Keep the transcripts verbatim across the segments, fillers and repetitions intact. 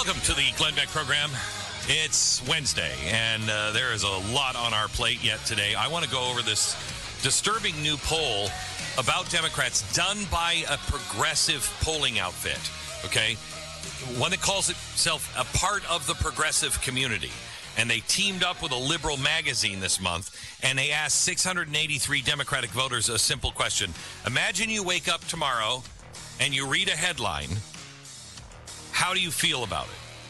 Welcome to the Glenn Beck program. It's Wednesday, and uh, there is a lot on our plate yet today. I want to go over this disturbing new poll about Democrats done by a progressive polling outfit, okay? One that calls itself a part of the progressive community. And they teamed up with a liberal magazine this month, and they asked six hundred eighty-three Democratic voters a simple question. Imagine you wake up tomorrow and you read a headline. How do you feel about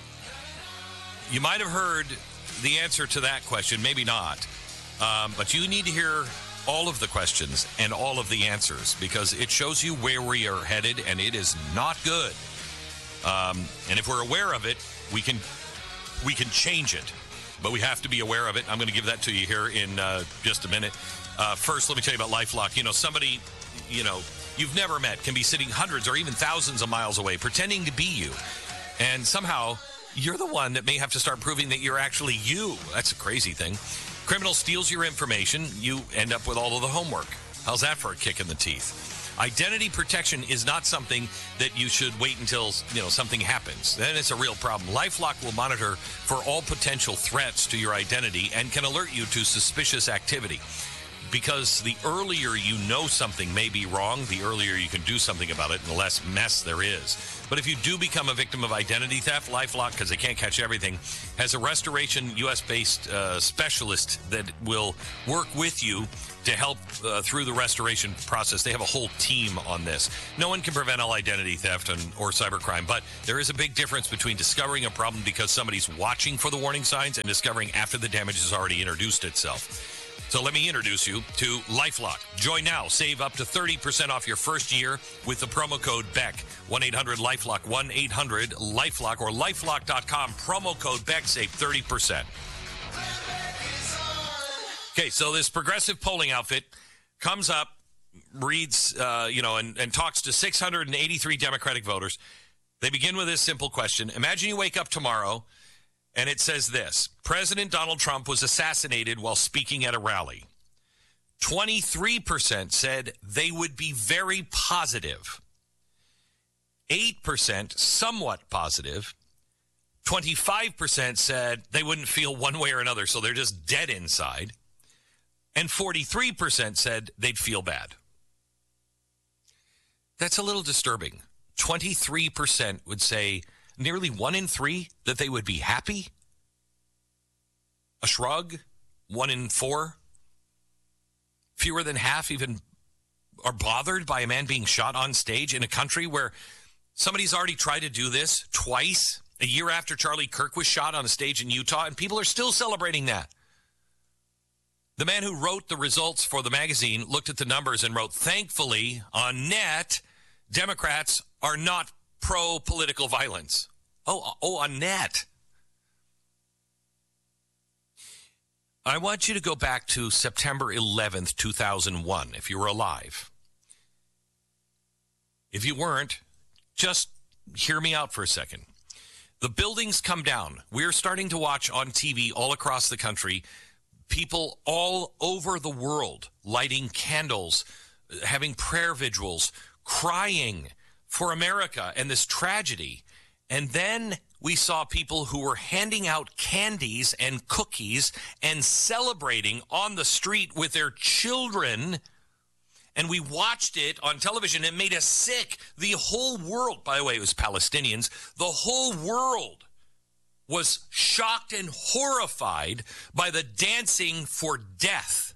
it? You might have heard the answer to that question, maybe not. Um, but you need to hear all of the questions and all of the answers, because it shows you where we are headed, and it is not good. Um, and if we're aware of it, we can we can change it. But we have to be aware of it. I'm going to give that to you here in uh, just a minute. Uh, first, let me tell you about LifeLock. You know, somebody, you know, you've never met can be sitting hundreds or even thousands of miles away pretending to be you. And somehow you're the one that may have to start proving that you're actually you. That's a crazy thing. Criminal steals your information. You end up with all of the homework. How's that for a kick in the teeth? Identity protection is not something that you should wait until, you know, something happens. Then it's a real problem. LifeLock will monitor for all potential threats to your identity and can alert you to suspicious activity. Because the earlier you know something may be wrong, the earlier you can do something about it and the less mess there is. But if you do become a victim of identity theft, LifeLock, because they can't catch everything, has a restoration U S-based uh, specialist that will work with you to help uh, through the restoration process. They have a whole team on this. No one can prevent all identity theft and, or cybercrime, but there is a big difference between discovering a problem because somebody's watching for the warning signs and discovering after the damage has already introduced itself. So let me introduce you to LifeLock. Join now. Save up to thirty percent off your first year with the promo code BECK. one eight hundred LifeLock, one eight hundred LifeLock, or lifelock dot com. Promo code BECK. Save thirty percent. Okay, so this progressive polling outfit comes up, reads, uh, you know, and, and talks to six hundred eighty-three Democratic voters. They begin with this simple question. Imagine you wake up tomorrow and it says this: President Donald Trump was assassinated while speaking at a rally. twenty-three percent said they would be very positive. eight percent somewhat positive. twenty-five percent said they wouldn't feel one way or another, so they're just dead inside. And forty-three percent said they'd feel bad. That's a little disturbing. twenty-three percent would say nearly one in three that they would be happy. A shrug. One in four. Fewer than half even are bothered by a man being shot on stage in a country where somebody's already tried to do this twice, a year after Charlie Kirk was shot on a stage in Utah, and people are still celebrating that. The man who wrote the results for the magazine looked at the numbers and wrote, thankfully, on net, Democrats are not pro-political violence. Oh, oh, on net. I want you to go back to September eleventh, two thousand one, if you were alive. If you weren't, just hear me out for a second. The buildings come down. We're starting to watch on T V all across the country people all over the world lighting candles, having prayer vigils, crying for America and this tragedy. And then we saw people who were handing out candies and cookies and celebrating on the street with their children. And we watched it on television. It made us sick. The whole world, by the way, it was Palestinians. The whole world was shocked and horrified by the dancing for death.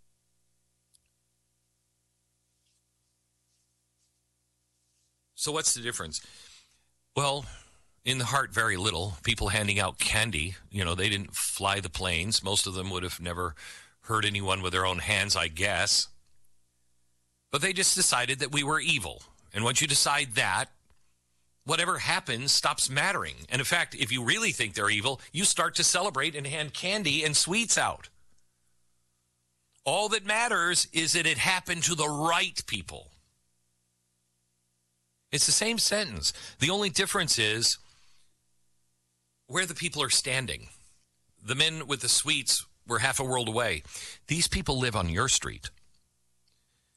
So what's the difference? Well, in the heart, very little. People handing out candy. You know, they didn't fly the planes. Most of them would have never hurt anyone with their own hands, I guess. But they just decided that we were evil. And once you decide that, whatever happens stops mattering. And in fact, if you really think they're evil, you start to celebrate and hand candy and sweets out. All that matters is that it happened to the right people. It's the same sentence. The only difference is where the people are standing. The men with the sweets were half a world away. These people live on your street.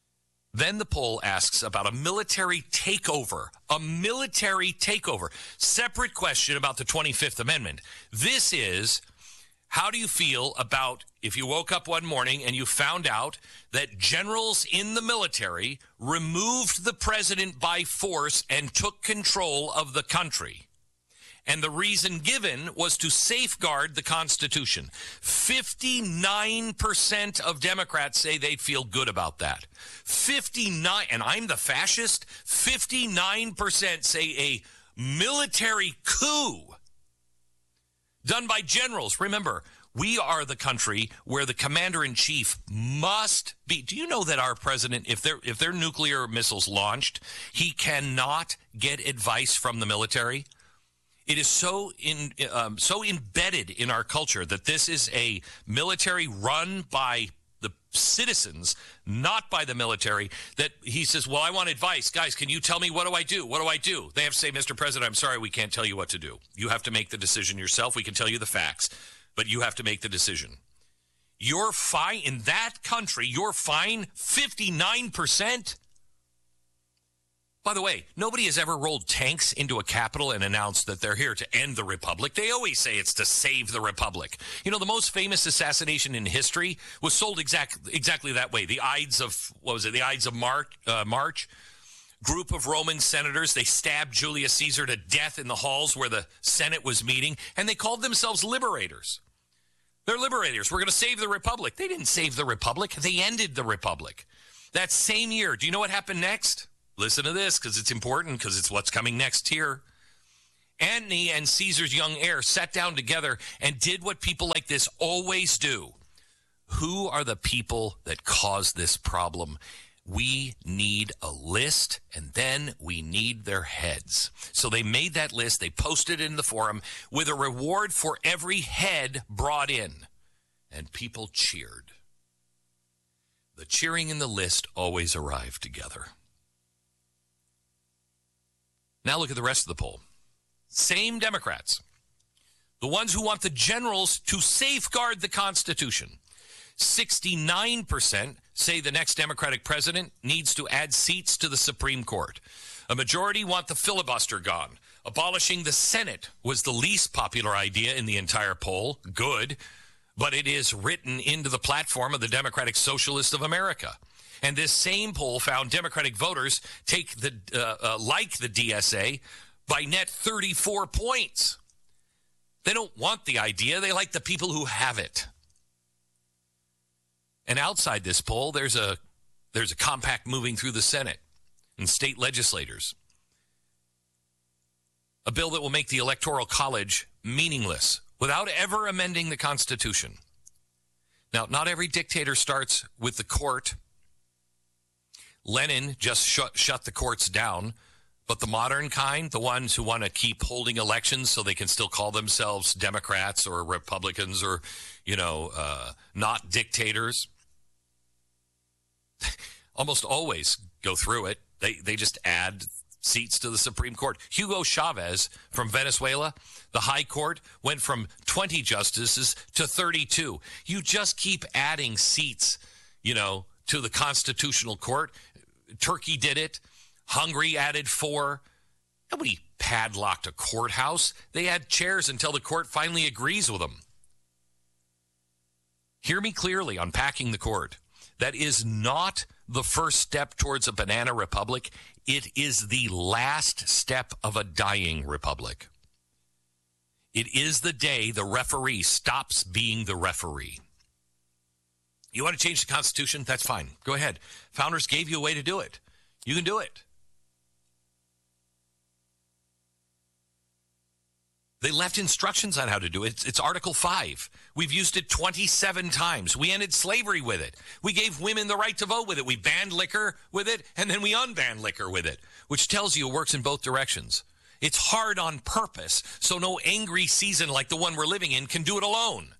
Then the poll asks about a military takeover, a military takeover. Separate question about the twenty-fifth Amendment. This is, how do you feel about if you woke up one morning and you found out that generals in the military removed the president by force and took control of the country? And the reason given was to safeguard the Constitution. fifty-nine percent of Democrats say they'd feel good about that. fifty-nine, and I'm the fascist, fifty-nine percent say a military coup done by generals. Remember, we are the country where the commander-in-chief must be. Do you know that our president, if their if their nuclear missiles launched, he cannot get advice from the military? It is so in um, so embedded in our culture that this is a military run by the citizens, not by the military, that he says, well, I want advice. Guys, can you tell me, what do I do? What do I do? They have to say, Mister President, I'm sorry, we can't tell you what to do. You have to make the decision yourself. We can tell you the facts, but you have to make the decision. You're fine in that country. You're fine fifty-nine percent. By the way, nobody has ever rolled tanks into a Capitol and announced that they're here to end the Republic. They always say it's to save the Republic. You know, the most famous assassination in history was sold exact, exactly that way. The Ides of, what was it, the Ides of March, uh, March? Group of Roman senators, they stabbed Julius Caesar to death in the halls where the Senate was meeting, and they called themselves liberators. They're liberators. We're going to save the Republic. They didn't save the Republic. They ended the Republic. That same year, do you know what happened next? Listen to this, because it's important, because it's what's coming next here. Antony and Caesar's young heir sat down together and did what people like this always do. Who are the people that cause this problem? We need a list, and then we need their heads. So they made that list. They posted it in the forum with a reward for every head brought in. And people cheered. The cheering and the list always arrived together. Now look at the rest of the poll. Same Democrats. The ones who want the generals to safeguard the Constitution. sixty-nine percent say the next Democratic president needs to add seats to the Supreme Court. A majority want the filibuster gone. Abolishing the Senate was the least popular idea in the entire poll. Good. But it is written into the platform of the Democratic Socialists of America. And this same poll found Democratic voters take the uh, uh, like the D S A by net thirty-four points. They don't want the idea. They like the people who have it. And outside this poll, there's a there's a compact moving through the Senate and state legislators. A bill that will make the Electoral College meaningless without ever amending the Constitution. Now, not every dictator starts with the court. Lenin just shut, shut the courts down, but the modern kind, the ones who want to keep holding elections so they can still call themselves Democrats or Republicans or, you know, uh, not dictators, almost always go through it. They they just add seats to the Supreme Court. Hugo Chavez from Venezuela, the High Court went from twenty justices to thirty-two. You just keep adding seats, you know, to the Constitutional Court. Turkey did it. Hungary added four. Nobody padlocked a courthouse. They add chairs until the court finally agrees with them. Hear me clearly on packing the court. That is not the first step towards a banana republic. It is the last step of a dying republic. It is the day the referee stops being the referee. You want to change the Constitution? That's fine. Go ahead. Founders gave you a way to do it. You can do it. They left instructions on how to do it. It's, it's Article five. We've used it twenty-seven times. We ended slavery with it. We gave women the right to vote with it. We banned liquor with it, and then we unbanned liquor with it, which tells you it works in both directions. It's hard on purpose, so no angry season like the one we're living in can do it alone.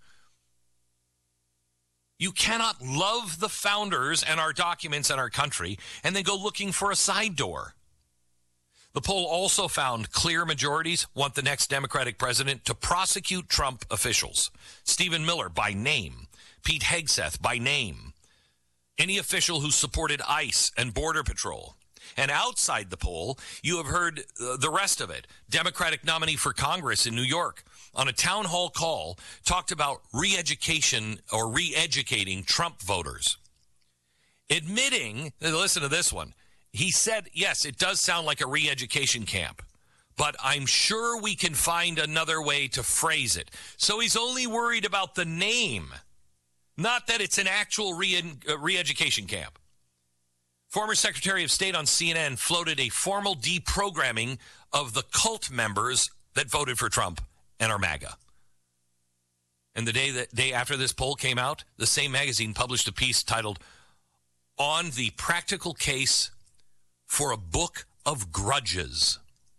You cannot love the founders and our documents and our country and then go looking for a side door. The poll also found clear majorities want the next Democratic president to prosecute Trump officials. Stephen Miller by name, Pete Hegseth by name, any official who supported ICE and Border Patrol. And outside the poll, you have heard uh, the rest of it. Democratic nominee for Congress in New York on a town hall call talked about re-education or re-educating Trump voters. Admitting, listen to this one, he said, yes, it does sound like a re-education camp, but I'm sure we can find another way to phrase it. So he's only worried about the name, not that it's an actual re- uh, re-education camp. Former Secretary of State on C N N floated a formal deprogramming of the cult members that voted for Trump and are MAGA. And the day that day after this poll came out, the same magazine published a piece titled "On the Practical Case for a Book of Grudges."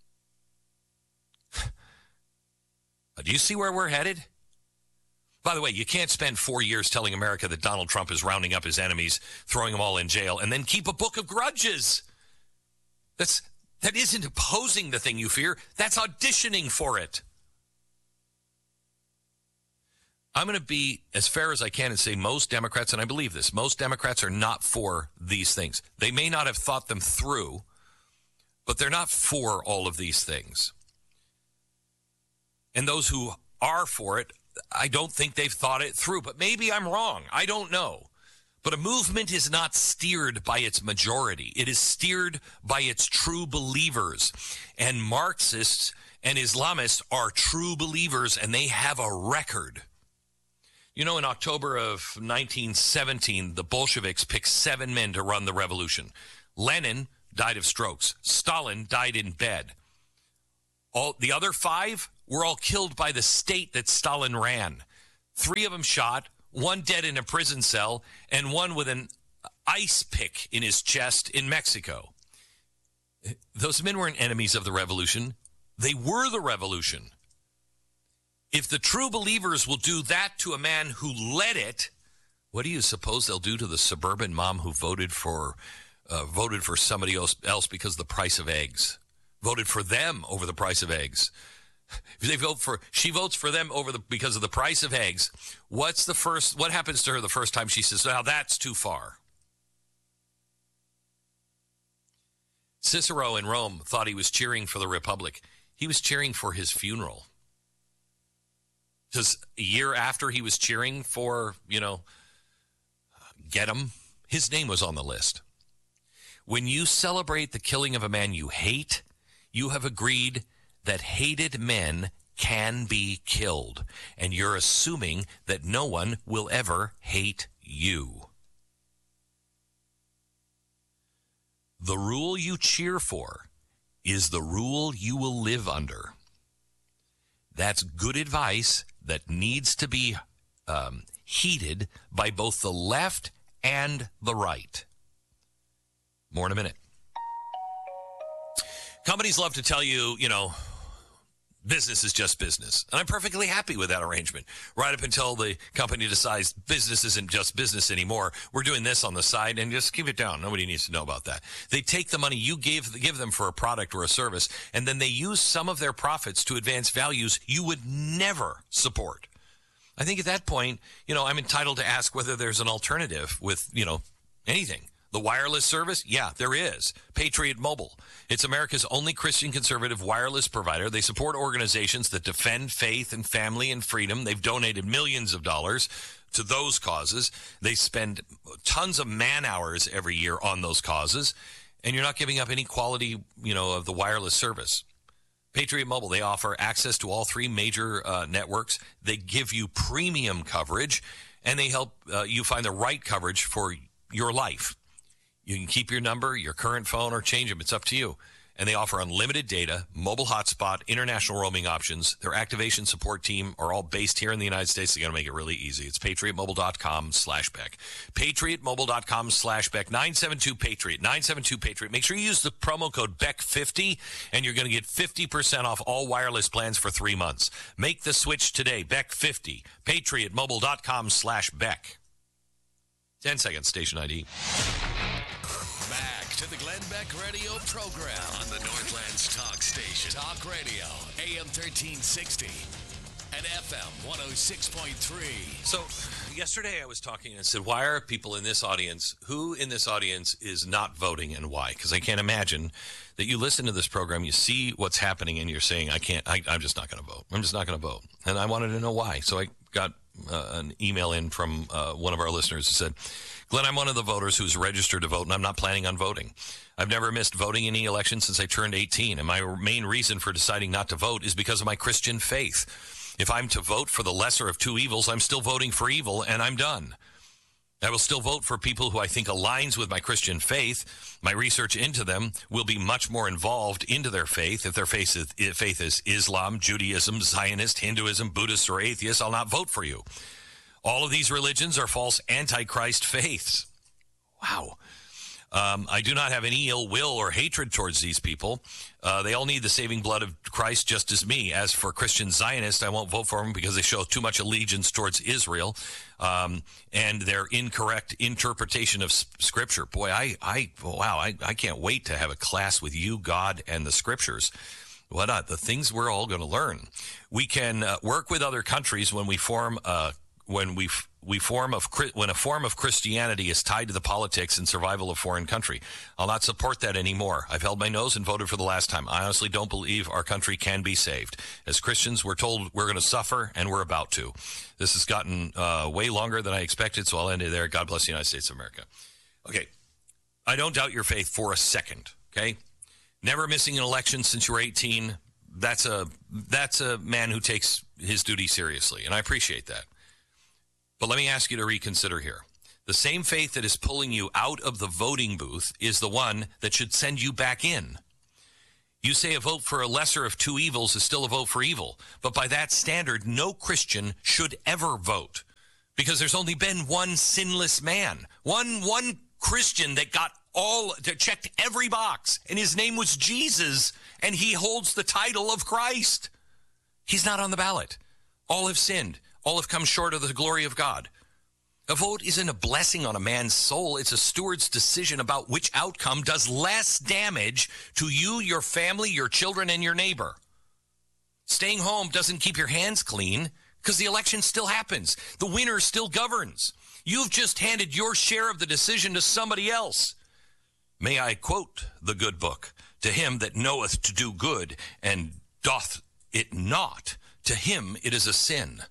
Do you see where we're headed? By the way, you can't spend four years telling America that Donald Trump is rounding up his enemies, throwing them all in jail, and then keep a book of grudges. That's, that isn't opposing the thing you fear. That's auditioning for it. I'm going to be as fair as I can and say most Democrats, and I believe this, most Democrats are not for these things. They may not have thought them through, but they're not for all of these things. And those who are for it, I don't think they've thought it through, but maybe I'm wrong. I don't know. But a movement is not steered by its majority. It is steered by its true believers. And Marxists and Islamists are true believers, and they have a record. You know, in October of nineteen seventeen, the Bolsheviks picked seven men to run the revolution. Lenin died of strokes. Stalin died in bed. All the other five were all killed by the state that Stalin ran. Three of them shot, one dead in a prison cell, and one with an ice pick in his chest in Mexico. Those men weren't enemies of the revolution. They were the revolution. If the true believers will do that to a man who led it, what do you suppose they'll do to the suburban mom who voted for uh, voted for somebody else, else because of the price of eggs? Voted for them over the price of eggs. If they vote for, she votes for them over the because of the price of eggs. What's the first? What happens to her the first time she says, "Now that's too far"? Cicero in Rome thought he was cheering for the Republic. He was cheering for his funeral. Because a year after he was cheering for, you know, get him, his name was on the list. When you celebrate the killing of a man you hate, you have agreed that hated men can be killed, and you're assuming that no one will ever hate you. The rule you cheer for is the rule you will live under. That's good advice that needs to be um, heeded by both the left and the right. More in a minute. Companies love to tell you, you know, business is just business. And I'm perfectly happy with that arrangement. Right up until the company decides business isn't just business anymore. We're doing this on the side, and just keep it down. Nobody needs to know about that. They take the money you gave, give them for a product or a service, and then they use some of their profits to advance values you would never support. I think at that point, you know, I'm entitled to ask whether there's an alternative with, you know, anything. The wireless service? Yeah, there is. Patriot Mobile. It's America's only Christian conservative wireless provider. They support organizations that defend faith and family and freedom. They've donated millions of dollars to those causes. They spend tons of man hours every year on those causes, and you're not giving up any quality, you know, of the wireless service. Patriot Mobile, they offer access to all three major uh, networks. They give you premium coverage, and they help uh, you find the right coverage for your life. You can keep your number, your current phone, or change them. It's up to you. And they offer unlimited data, mobile hotspot, international roaming options. Their activation support team are all based here in the United States. They're going to make it really easy. It's patriotmobile.com slash Beck. Patriotmobile.com slash Beck. nine seven two Patriot. nine seven two Patriot. Make sure you use the promo code Beck fifty, and you're going to get fifty percent off all wireless plans for three months. Make the switch today. Beck fifty. Patriotmobile.com slash Beck. ten seconds, station I D. Back to the Glenn Beck radio program on the Northland's talk station. Talk Radio, A M thirteen sixty. and F M one oh six point three. So yesterday I was talking and said, why are people in this audience, who in this audience is not voting and why? Because I can't imagine that you listen to this program, you see what's happening, and you're saying, I can't, I, I'm just not going to vote. I'm just not going to vote. And I wanted to know why. So I got uh, an email in from uh, one of our listeners who said, Glenn, I'm one of the voters who's registered to vote, and I'm not planning on voting. I've never missed voting in any election since I turned eighteen, and my main reason for deciding not to vote is because of my Christian faith. If I'm to vote for the lesser of two evils, I'm still voting for evil, and I'm done. I will still vote for people who I think aligns with my Christian faith. My research into them will be much more involved into their faith. If their faith is, if faith is Islam, Judaism, Zionist, Hinduism, Buddhist, or atheist, I'll not vote for you. All of these religions are false antichrist faiths. Wow. Um, I do not have any ill will or hatred towards these people. Uh, they all need the saving blood of Christ just as me. As for Christian Zionists, I won't vote for them because they show too much allegiance towards Israel um, and their incorrect interpretation of s- Scripture. Boy, I, I wow, I, I can't wait to have a class with you, God, and the Scriptures. What not? The things we're all going to learn. We can uh, work with other countries when we form a when we we form of when a form of Christianity is tied to the politics and survival of foreign country. I'll not support that anymore. I've held my nose and voted for the last time. I honestly don't believe our country can be saved. As Christians, we're told we're going to suffer, and we're about to. This has gotten uh, way longer than I expected, so I'll end it there. God bless the United States of America. Okay, I don't doubt your faith for a second, okay? Never missing an election since you were eighteen, that's a that's a man who takes his duty seriously, and I appreciate that. But let me ask you to reconsider here. The same faith that is pulling you out of the voting booth is the one that should send you back in. You say a vote for a lesser of two evils is still a vote for evil. But by that standard, no Christian should ever vote. Because there's only been one sinless man. One, one Christian that got all, that checked every box. And his name was Jesus. And he holds the title of Christ. He's not on the ballot. All have sinned. All have come short of the glory of God. A vote isn't a blessing on a man's soul. It's a steward's decision about which outcome does less damage to you, your family, your children, and your neighbor. Staying home doesn't keep your hands clean because the election still happens. The winner still governs. You've just handed your share of the decision to somebody else. May I quote the good book? To him that knoweth to do good and doth it not, to him it is a sin.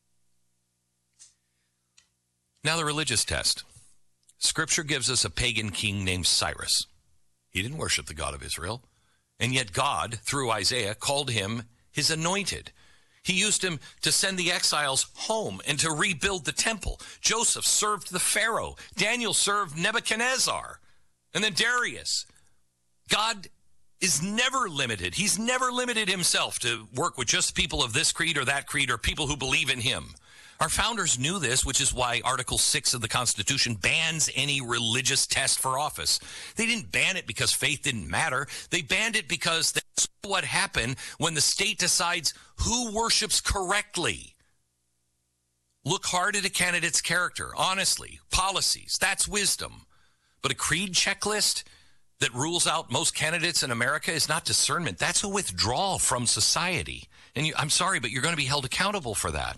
Now the religious test. Scripture gives us a pagan king named Cyrus. He didn't worship the God of Israel. And yet God, through Isaiah, called him his anointed. He used him to send the exiles home and to rebuild the temple. Joseph served the Pharaoh. Daniel served Nebuchadnezzar. And then Darius. God is never limited. He's never limited himself to work with just people of this creed or that creed or people who believe in him. Our founders knew this, which is why Article six of the Constitution bans any religious test for office. They didn't ban it because faith didn't matter. They banned it because that's what happened when the state decides who worships correctly. Look hard at a candidate's character, honestly, policies, that's wisdom. But a creed checklist that rules out most candidates in America is not discernment. That's a withdrawal from society. And you, I'm sorry, but you're going to be held accountable for that.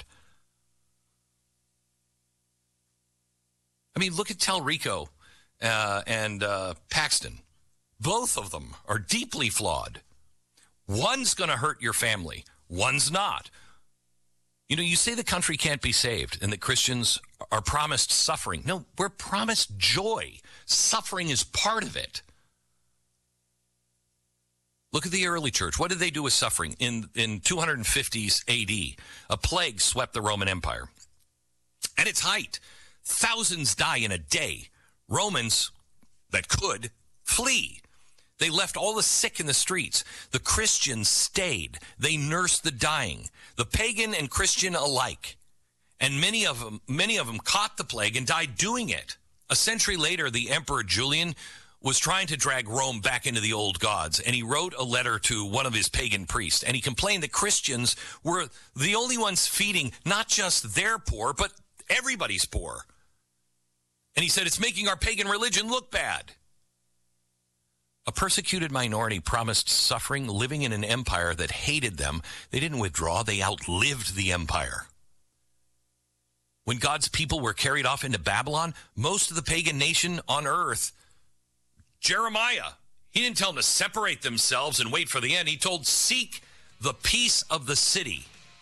I mean, look at Talrico uh, and uh, Paxton. Both of them are deeply flawed. One's going to hurt your family. One's not. You know, you say the country can't be saved and that Christians are promised suffering. No, we're promised joy. Suffering is part of it. Look at the early church. What did they do with suffering? In, in two fifties A D, a plague swept the Roman Empire. At its height, thousands die in a day. Romans that could flee. They left all the sick in the streets. The Christians stayed. They nursed the dying, the pagan and Christian alike. And many of them, many of them caught the plague and died doing it. A century later, the Emperor Julian was trying to drag Rome back into the old gods, and he wrote a letter to one of his pagan priests, and he complained that Christians were the only ones feeding not just their poor, but everybody's poor. And he said, it's making our pagan religion look bad. A persecuted minority promised suffering, living in an empire that hated them. They didn't withdraw. They outlived the empire. When God's people were carried off into Babylon, most of the pagan nation on earth, Jeremiah, he didn't tell them to separate themselves and wait for the end. He told, seek the peace of the city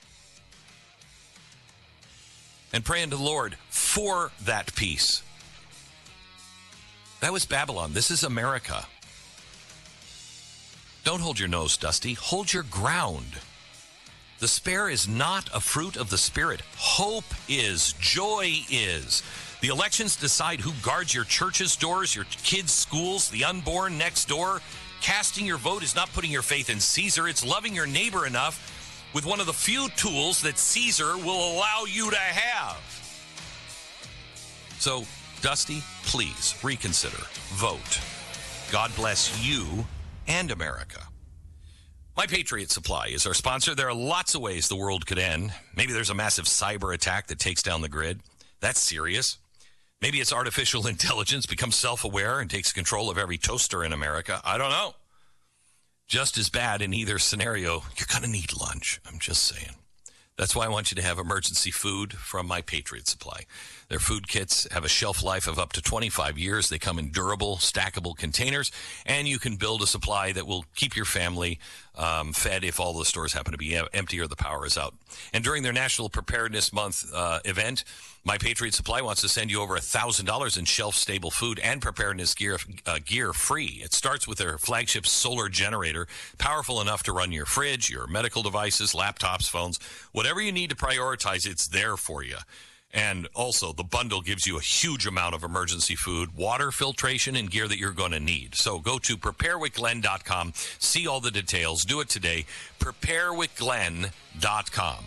and pray unto the Lord for that peace. That was Babylon. This is America. Don't hold your nose, Dusty. Hold your ground. Despair is not a fruit of the Spirit. Hope is. Joy is. The elections decide who guards your church's doors, your kids' schools, the unborn next door. Casting your vote is not putting your faith in Caesar. It's loving your neighbor enough with one of the few tools that Caesar will allow you to have. So, Dusty, please reconsider. Vote. God bless you and America. My Patriot Supply is our sponsor. There are lots of ways the world could end. Maybe there's a massive cyber attack that takes down the grid. That's serious. Maybe it's artificial intelligence becomes self-aware and takes control of every toaster in America. I don't know. Just as bad in either scenario, you're going to need lunch. I'm just saying. That's why I want you to have emergency food from My Patriot Supply. Their food kits have a shelf life of up to twenty-five years. They come in durable, stackable containers, and you can build a supply that will keep your family um, fed if all the stores happen to be empty or the power is out. And during their National Preparedness Month uh, event, My Patriot Supply wants to send you over one thousand dollars in shelf-stable food and preparedness gear, uh, gear free. It starts with their flagship solar generator, powerful enough to run your fridge, your medical devices, laptops, phones. Whatever you need to prioritize, it's there for you. And also, the bundle gives you a huge amount of emergency food, water filtration, and gear that you're going to need. So go to prepare with glenn dot com, see all the details, do it today, prepare with glenn dot com.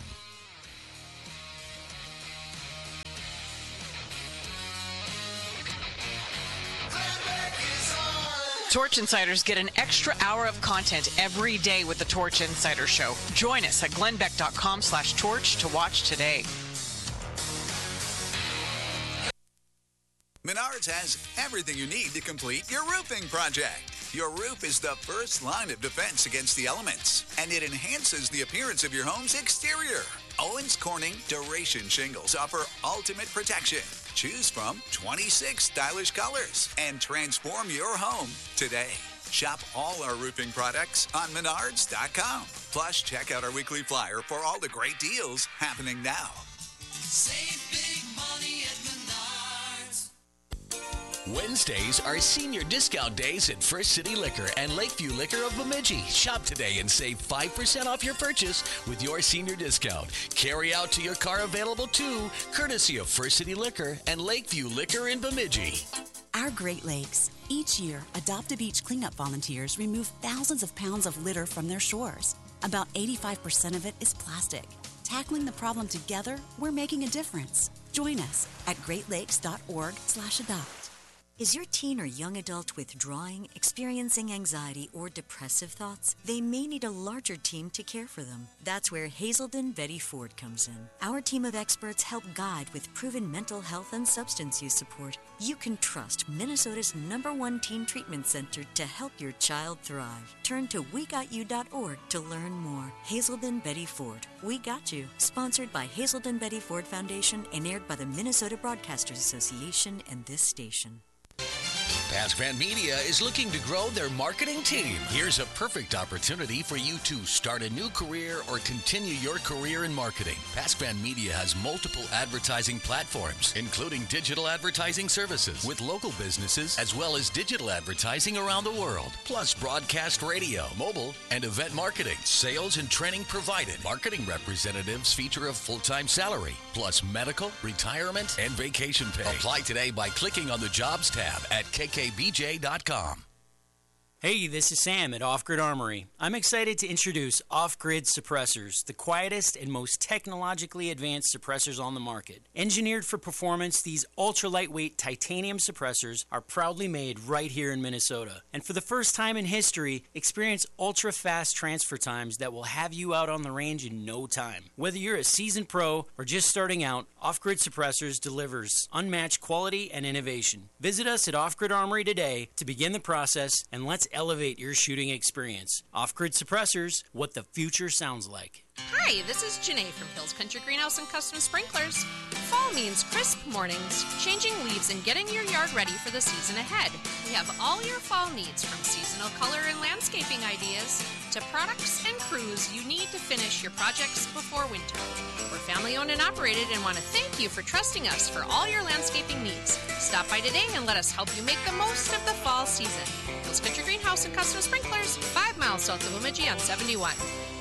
Torch Insiders get an extra hour of content every day with the Torch Insider Show. Join us at glenn beck dot com slash torch to watch today. Menards has everything you need to complete your roofing project. Your roof is the first line of defense against the elements, and it enhances the appearance of your home's exterior. Owens Corning Duration Shingles offer ultimate protection. Choose from twenty-six stylish colors and transform your home today. Shop all our roofing products on menards dot com. Plus, check out our weekly flyer for all the great deals happening now. Save big money at Menards. Wednesdays are senior discount days at First City Liquor and Lakeview Liquor of Bemidji. Shop today and save five percent off your purchase with your senior discount. Carry out to your car available too, courtesy of First City Liquor and Lakeview Liquor in Bemidji. Our Great Lakes. Each year, Adopt a Beach cleanup volunteers remove thousands of pounds of litter from their shores. About eighty-five percent of it is plastic. Tackling the problem together, we're making a difference. Join us at great lakes dot org slash adopt. Is your teen or young adult withdrawing, experiencing anxiety, or depressive thoughts? They may need a larger team to care for them. That's where Hazelden Betty Ford comes in. Our team of experts help guide with proven mental health and substance use support. You can trust Minnesota's number one teen treatment center to help your child thrive. Turn to we got you dot org to learn more. Hazelden Betty Ford. We Got You. Sponsored by Hazelden Betty Ford Foundation and aired by the Minnesota Broadcasters Association and this station. Pasquan Media is looking to grow their marketing team. Here's a perfect opportunity for you to start a new career or continue your career in marketing. Pasquan Media has multiple advertising platforms, including digital advertising services with local businesses, as well as digital advertising around the world, plus broadcast radio, mobile, and event marketing. Sales and training provided. Marketing representatives feature a full-time salary, plus medical, retirement, and vacation pay. Apply today by clicking on the Jobs tab at K K B J dot com. Hey, this is Sam at Off Grid Armory. I'm excited to introduce Off Grid Suppressors, the quietest and most technologically advanced suppressors on the market. Engineered for performance, these ultra-lightweight titanium suppressors are proudly made right here in Minnesota. And for the first time in history, experience ultra-fast transfer times that will have you out on the range in no time. Whether you're a seasoned pro or just starting out, Off Grid Suppressors delivers unmatched quality and innovation. Visit us at Off Grid Armory today to begin the process, and let's elevate your shooting experience. Off-Grid Suppressors, what the future sounds like. Hi, this is Janae from Hills Country Greenhouse and Custom Sprinklers. Fall means crisp mornings, changing leaves, and getting your yard ready for the season ahead. We have all your fall needs, from seasonal color and landscaping ideas to products and crews you need to finish your projects before winter. We're family owned and operated and want to thank you for trusting us for all your landscaping needs. Stop by today and let us help you make the most of the fall season. Hills Country Greenhouse and Custom Sprinklers, five miles south of Bemidji on seventy-one.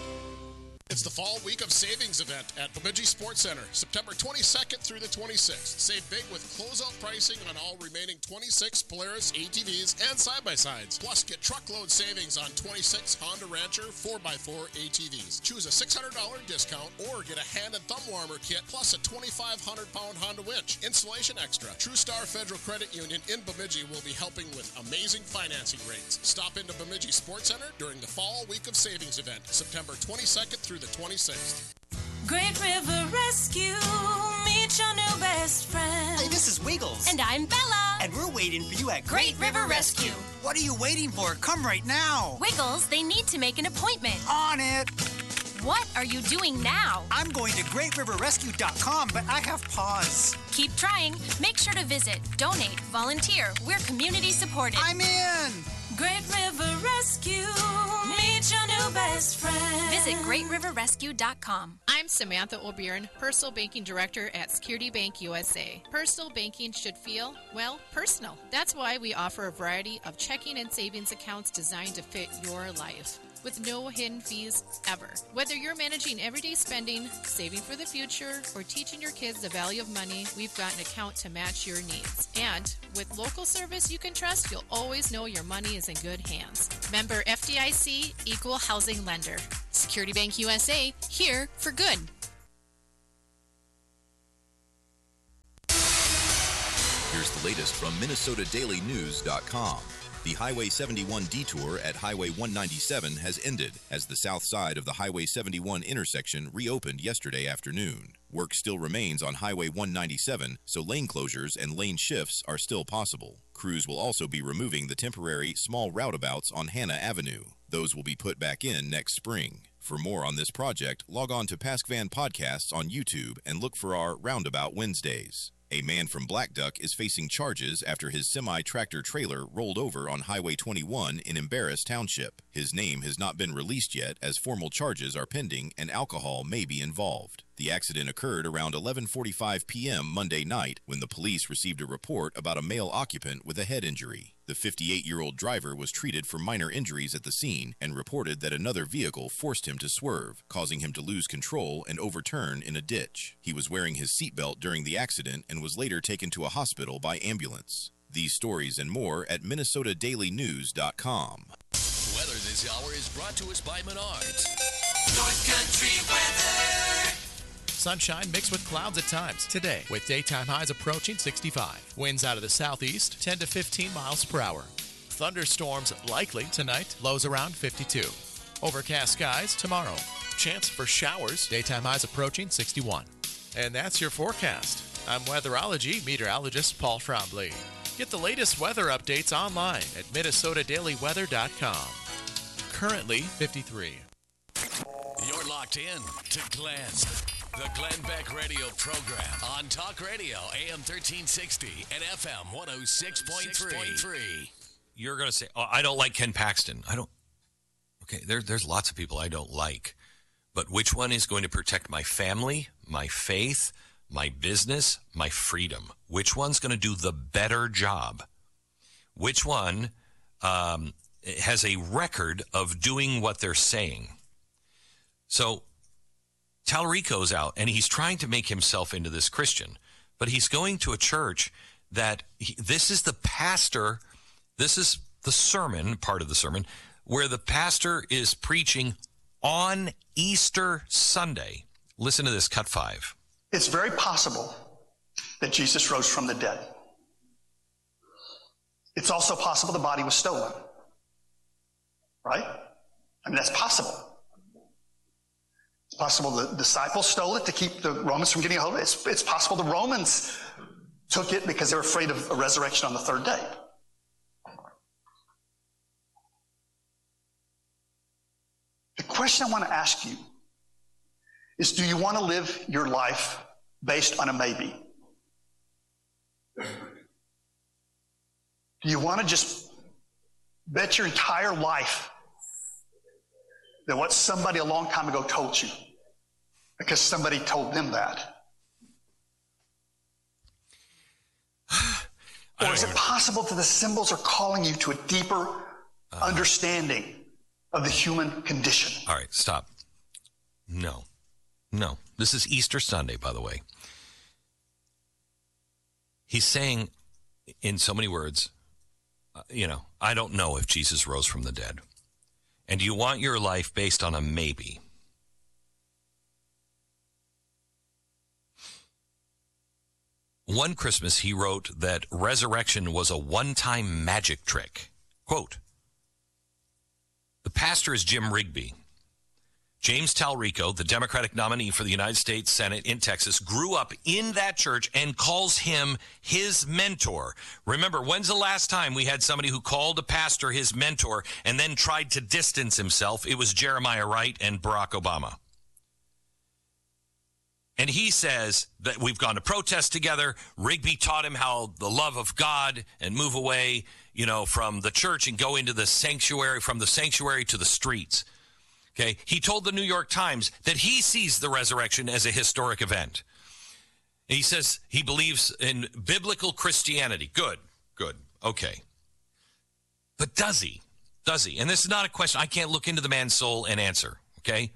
It's the Fall Week of Savings event at Bemidji Sports Center, September twenty-second through the twenty-sixth. Save big with closeout pricing on all remaining twenty-six Polaris A T Vs and side-by-sides. Plus, get truckload savings on twenty-six Honda Rancher four by four A T Vs. Choose a six hundred dollars discount or get a hand and thumb warmer kit plus a twenty-five hundred pound Honda winch. Installation extra. TrueStar Federal Credit Union in Bemidji will be helping with amazing financing rates. Stop into Bemidji Sports Center during the Fall Week of Savings event, September twenty-second through the twenty-sixth. Great River Rescue, meet your new best friend. Hey, this is Wiggles. And I'm Bella. And we're waiting for you at Great River Rescue. What are you waiting for? Come right now. Wiggles, they need to make an appointment. On it. What are you doing now? I'm going to great river rescue dot com, but I have pause. Keep trying. Make sure to visit, donate, volunteer. We're community supported. I'm in. Great River Rescue, meet your new best friend. Visit great river rescue dot com. I'm Samantha O'Byrne, Personal Banking Director at Security Bank U S A. Personal banking should feel, well, personal. That's why we offer a variety of checking and savings accounts designed to fit your life, with no hidden fees ever. Whether you're managing everyday spending, saving for the future, or teaching your kids the value of money, we've got an account to match your needs. And with local service you can trust, you'll always know your money is in good hands. Member F D I C, Equal Housing Lender. Security Bank U S A, here for good. Here's the latest from Minnesota Daily News dot com. The Highway seventy-one detour at Highway one ninety-seven has ended as the south side of the Highway seventy-one intersection reopened yesterday afternoon. Work still remains on Highway one ninety-seven, so lane closures and lane shifts are still possible. Crews will also be removing the temporary small roundabouts on Hannah Avenue. Those will be put back in next spring. For more on this project, log on to PaskVan Podcasts on YouTube and look for our Roundabout Wednesdays. A man from Black Duck is facing charges after his semi-tractor trailer rolled over on Highway twenty-one in Embarrass Township. His name has not been released yet as formal charges are pending and alcohol may be involved. The accident occurred around eleven forty-five p.m. Monday night when the police received a report about a male occupant with a head injury. The fifty-eight-year-old driver was treated for minor injuries at the scene and reported that another vehicle forced him to swerve, causing him to lose control and overturn in a ditch. He was wearing his seatbelt during the accident and was later taken to a hospital by ambulance. These stories and more at Minnesota Daily News dot com. Weather this hour is brought to us by Menards. North Country weather. Sunshine mixed with clouds at times today, with daytime highs approaching sixty-five. Winds out of the southeast, ten to fifteen miles per hour. Thunderstorms likely tonight, lows around fifty-two. Overcast skies tomorrow. Chance for showers, daytime highs approaching sixty-one. And that's your forecast. I'm weatherology meteorologist Paul Trombley. Get the latest weather updates online at Minnesota Daily Weather dot com. Currently fifty-three. You're locked in to Glenn. The Glenn Beck Radio program on Talk Radio, A M thirteen sixty and F M one oh six point three. You're going to say, oh, I don't like Ken Paxton. I don't. Okay, there, there's lots of people I don't like. But which one is going to protect my family, my faith, my business, my freedom? Which one's going to do the better job? Which one um, has a record of doing what they're saying? So Talarico's out, and he's trying to make himself into this Christian, but he's going to a church that he, this is the pastor, this is the sermon, part of the sermon, where the pastor is preaching on Easter Sunday. Listen to this, cut five. It's very possible that Jesus rose from the dead. It's also possible the body was stolen. Right? I mean, that's possible. It's possible the disciples stole it to keep the Romans from getting a hold of it. It's, it's possible the Romans took it because they were afraid of a resurrection on the third day. question I want to ask you is, do you want to live your life based on a maybe? Do you want to just bet your entire life that what somebody a long time ago told you because somebody told them that? Or is it possible that the symbols are calling you to a deeper uh, understanding of the human condition? All right, stop. No. No. This is Easter Sunday, by the way. He's saying, in so many words, uh, you know, I don't know if Jesus rose from the dead. And you want your life based on a maybe. One Christmas, he wrote that resurrection was a one-time magic trick. Quote, the pastor is Jim Rigby. James Talrico, the Democratic nominee for the United States Senate in Texas, grew up in that church and calls him his mentor. Remember, when's the last time we had somebody who called a pastor his mentor and then tried to distance himself? It was Jeremiah Wright and Barack Obama. And he says that we've gone to protest together. Rigby taught him how the love of God and move away, you know, from the church and go into the sanctuary, from the sanctuary to the streets. Okay. He told the New York Times that he sees the resurrection as a historic event. He says he believes in biblical Christianity. Good, good. Okay. But does he? Does he? And this is not a question. I can't look into the man's soul and answer. Okay.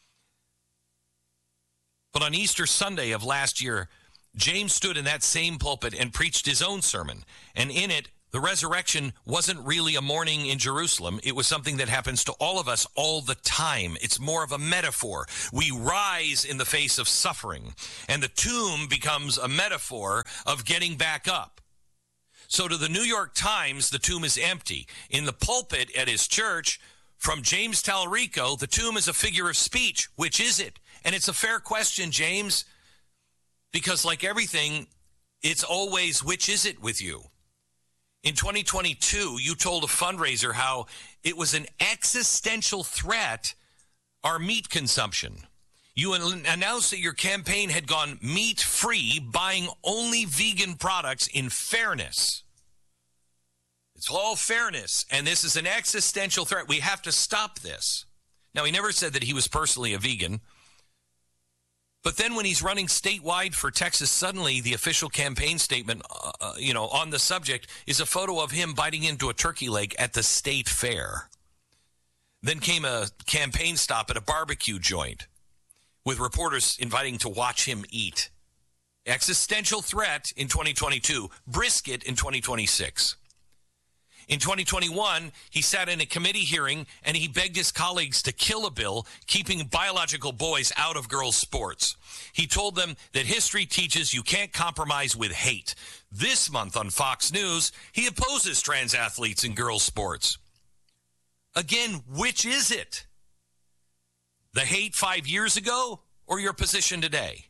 But on Easter Sunday of last year, James stood in that same pulpit and preached his own sermon. And in it, the resurrection wasn't really a morning in Jerusalem. It was something that happens to all of us all the time. It's more of a metaphor. We rise in the face of suffering, and the tomb becomes a metaphor of getting back up. So to the New York Times, the tomb is empty. In the pulpit at his church, from James Talrico, the tomb is a figure of speech. Which is it? And it's a fair question, James, because like everything, it's always which is it with you. In twenty twenty-two, you told a fundraiser how it was an existential threat, our meat consumption. You announced that your campaign had gone meat-free, buying only vegan products in fairness. It's all fairness, and this is an existential threat. We have to stop this. Now, he never said that he was personally a vegan. But then when he's running statewide for Texas, suddenly the official campaign statement, uh, you know, on the subject is a photo of him biting into a turkey leg at the state fair. Then came a campaign stop at a barbecue joint with reporters inviting to watch him eat. Existential threat in twenty twenty-two, brisket in twenty twenty-six. In twenty twenty-one, he sat in a committee hearing and he begged his colleagues to kill a bill keeping biological boys out of girls' sports. He told them that history teaches you can't compromise with hate. This month on Fox News, he opposes trans athletes in girls' sports. Again, which is it? The hate five years ago or your position today?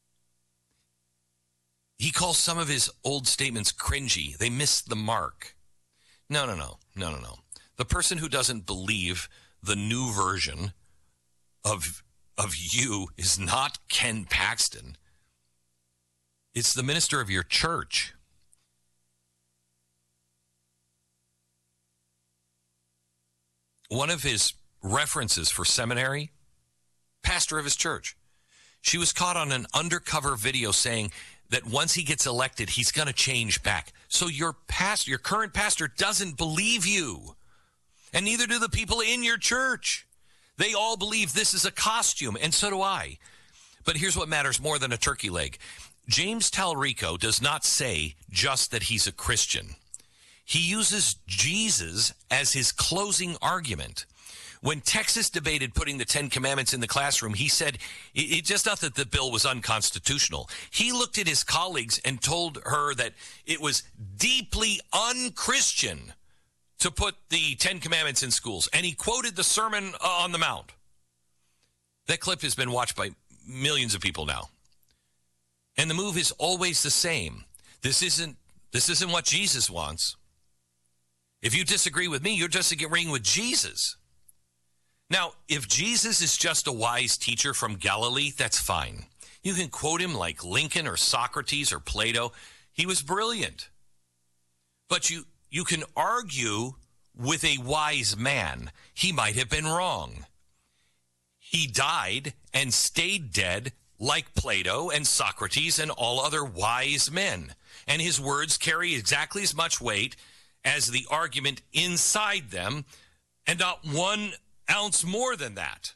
He calls some of his old statements cringy. They missed the mark. No, no, no, no, no, no. The person who doesn't believe the new version of, of you is not Ken Paxton. It's the minister of your church. One of his references for seminary, pastor of his church. She was caught on an undercover video saying that once he gets elected, he's going to change back. So your pastor, your current pastor doesn't believe you. And neither do the people in your church. They all believe this is a costume, and so do I. But here's what matters more than a turkey leg. James Talrico does not say just that he's a Christian. He uses Jesus as his closing argument. When Texas debated putting the Ten Commandments in the classroom, he said it's just not that the bill was unconstitutional. He looked at his colleagues and told her that it was deeply unchristian to put the Ten Commandments in schools. And he quoted the Sermon on the Mount. That clip has been watched by millions of people now. And the move is always the same. This isn't, this isn't what Jesus wants. If you disagree with me, you're disagreeing with Jesus. Now, if Jesus is just a wise teacher from Galilee, that's fine. You can quote him like Lincoln or Socrates or Plato. He was brilliant. But you, you can argue with a wise man. He might have been wrong. He died and stayed dead like Plato and Socrates and all other wise men. And his words carry exactly as much weight as the argument inside them, and not one ounce more than that.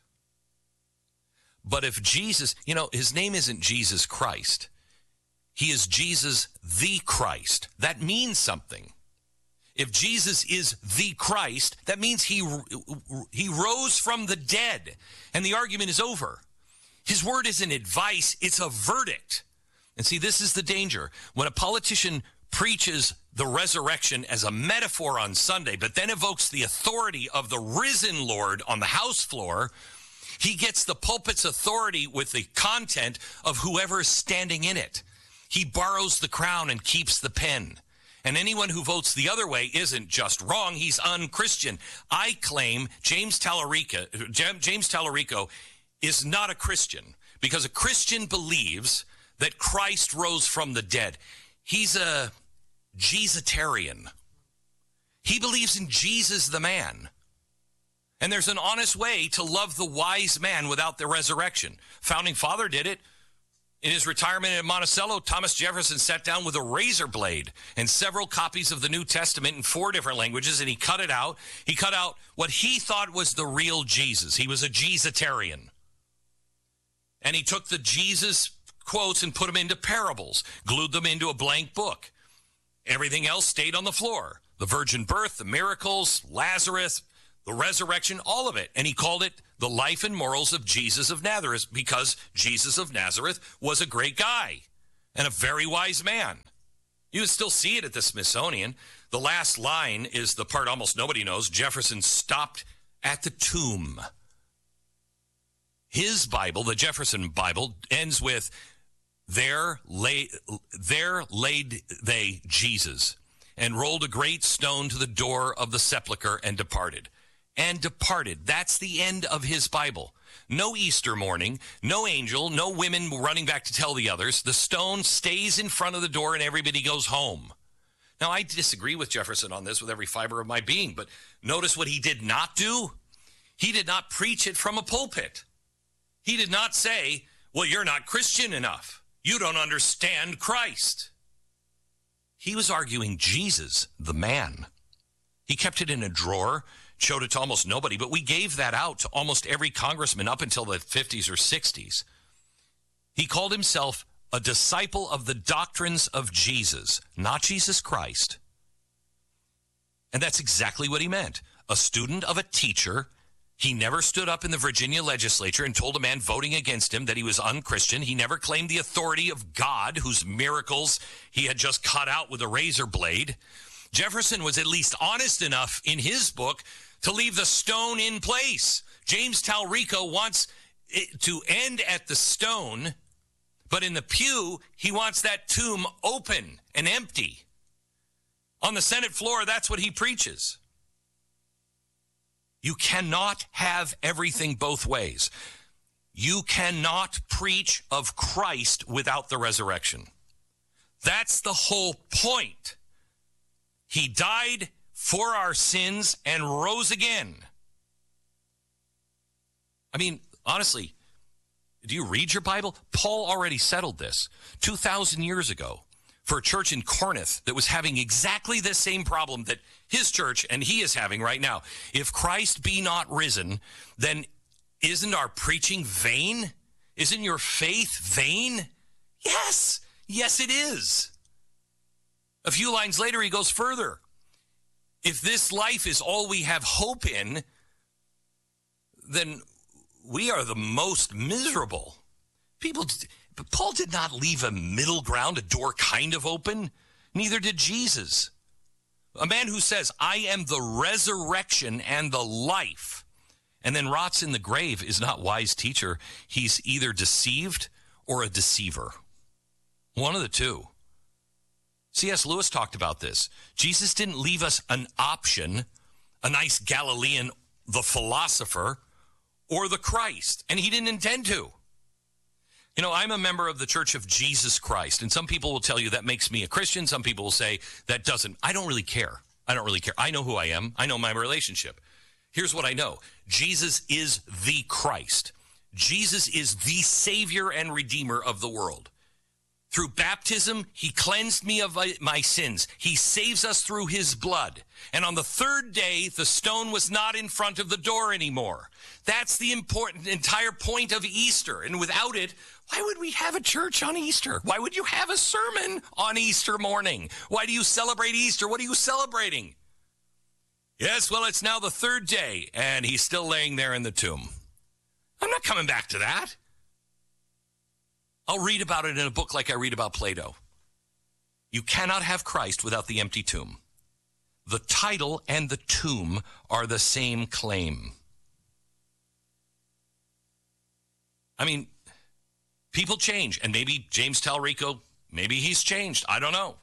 But if Jesus, you know, his name isn't Jesus Christ. He is Jesus the Christ. That means something. If Jesus is the Christ, that means he, he rose from the dead, and the argument is over. His word isn't advice, it's a verdict. And see, this is the danger. When a politician preaches the resurrection as a metaphor on Sunday, but then evokes the authority of the risen Lord on the House floor, he gets the pulpit's authority with the content of whoever is standing in it. He borrows the crown and keeps the pen. And anyone who votes the other way isn't just wrong, he's unchristian. I claim James Tallarico, James Tallarico is not a Christian, because a Christian believes that Christ rose from the dead. He's a Jesusitarian. He believes in Jesus the man. And there's an honest way to love the wise man without the resurrection. Founding Father did it. In his retirement at Monticello, Thomas Jefferson sat down with a razor blade and several copies of the New Testament in four different languages, and he cut it out. He cut out what he thought was the real Jesus. He was a Jesusitarian. And he took the Jesus quotes and put them into parables, glued them into a blank book. Everything else stayed on the floor. The virgin birth, the miracles, Lazarus, the resurrection, all of it. And he called it The Life and Morals of Jesus of Nazareth, because Jesus of Nazareth was a great guy and a very wise man. You would still see it at the Smithsonian. The last line is the part almost nobody knows. Jefferson stopped at the tomb. His Bible, the Jefferson Bible, ends with, There lay, there laid they Jesus, and rolled a great stone to the door of the sepulchre, and departed. And departed. That's the end of his Bible. No Easter morning, no angel, no women running back to tell the others. The stone stays in front of the door, and everybody goes home. Now, I disagree with Jefferson on this with every fiber of my being, but notice what he did not do. He did not preach it from a pulpit. He did not say, well, you're not Christian enough. You don't understand Christ. He was arguing Jesus, the man. He kept it in a drawer, showed it to almost nobody, but we gave that out to almost every congressman up until the fifties or sixties. He called himself a disciple of the doctrines of Jesus, not Jesus Christ. And that's exactly what he meant. A student of a teacher. He never stood up in the Virginia legislature and told a man voting against him that he was unchristian. He never claimed the authority of God, whose miracles he had just cut out with a razor blade. Jefferson was at least honest enough in his book to leave the stone in place. James Tallarico wants it to end at the stone, but in the pew, he wants that tomb open and empty. On the Senate floor, that's what he preaches. You cannot have everything both ways. You cannot preach of Christ without the resurrection. That's the whole point. He died for our sins and rose again. I mean, honestly, do you read your Bible? Paul already settled this two thousand years ago for a church in Corinth that was having exactly the same problem that his church and he is having right now. If Christ be not risen, then isn't our preaching vain? Isn't your faith vain? Yes, yes it is. A few lines later, he goes further. If this life is all we have hope in, then we are the most miserable. People, but Paul did not leave a middle ground, a door kind of open. Neither did Jesus. A man who says, I am the resurrection and the life, and then rots in the grave is not wise teacher. He's either deceived or a deceiver. One of the two. C S Lewis talked about this. Jesus didn't leave us an option, a nice Galilean, the philosopher, or the Christ, and he didn't intend to. You know, I'm a member of the Church of Jesus Christ, and some people will tell you that makes me a Christian. Some people will say that doesn't. I don't really care. I don't really care. I know who I am. I know my relationship. Here's what I know. Jesus is the Christ. Jesus is the Savior and Redeemer of the world. Through baptism, he cleansed me of my sins. He saves us through his blood. And on the third day, the stone was not in front of the door anymore. That's the important entire point of Easter. And without it, why would we have a church on Easter? Why would you have a sermon on Easter morning? Why do you celebrate Easter? What are you celebrating? Yes, well, it's now the third day, and he's still laying there in the tomb. I'm not coming back to that. I'll read about it in a book like I read about Plato. You cannot have Christ without the empty tomb. The title and the tomb are the same claim. I mean, people change, and maybe James Talrico, maybe he's changed. I don't know.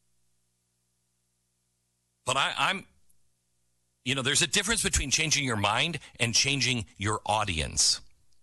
But I, I'm, you know, there's a difference between changing your mind and changing your audience.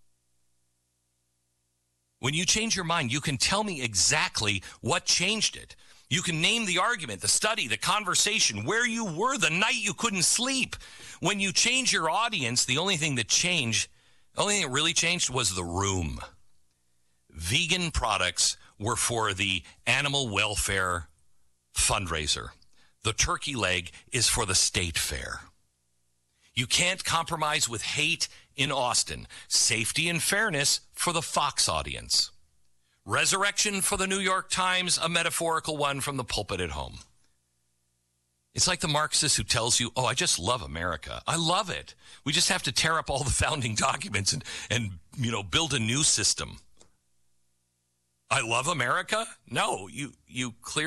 When you change your mind, you can tell me exactly what changed it. You can name the argument, the study, the conversation, where you were the night you couldn't sleep. When you change your audience, the only thing that changed, the only thing that really changed was the room. Vegan products were for the animal welfare fundraiser. The turkey leg is for the state fair. You can't compromise with hate in Austin. Safety and fairness for the Fox audience. Resurrection for the New York Times, a metaphorical one from the pulpit at home. It's like the Marxist who tells you, oh, I just love America. I love it. We just have to tear up all the founding documents and, and you know, build a new system. I love America? No, you, you clearly